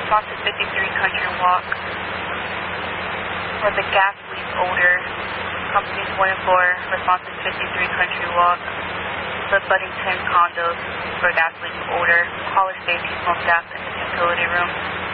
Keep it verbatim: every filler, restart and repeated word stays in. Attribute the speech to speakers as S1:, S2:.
S1: response to fifty-three Country Walk. For the gas leak odor, companies one and four, response to fifty-three Country Walk. The Buddington condos for gas leak odor. Caller safety, smoke gas in the utility room.